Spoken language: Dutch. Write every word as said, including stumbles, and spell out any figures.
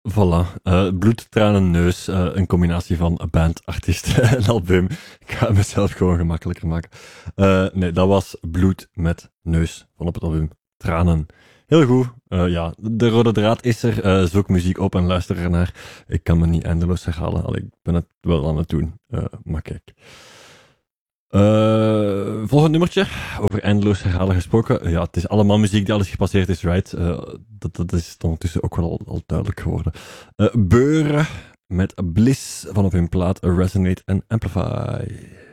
Voilà. Uh, bloed, tranen, neus. Uh, een combinatie van band, artiest en album. Ik ga het mezelf gewoon gemakkelijker maken. Uh, nee, dat was bloed met neus van op het album Tranen. Heel goed. Uh, ja, de rode draad is er. Uh, zoek muziek op en luister ernaar. Ik kan me niet eindeloos herhalen. Allee, ik ben het wel aan het doen. Uh, maar kijk. Uh, volgend nummertje, over eindeloos herhalen gesproken. Ja, het is allemaal muziek die alles gepasseerd is, right? Uh, dat, dat is ondertussen ook wel al, al duidelijk geworden. Uh, Beuren met Bliss van op hun plaat Resonate and Amplify.